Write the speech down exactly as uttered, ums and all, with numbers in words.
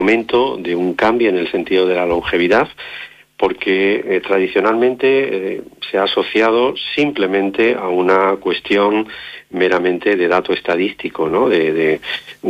momento de un cambio en el sentido de la longevidad, porque eh, tradicionalmente eh, se ha asociado simplemente a una cuestión meramente de dato estadístico, ¿no? De, de,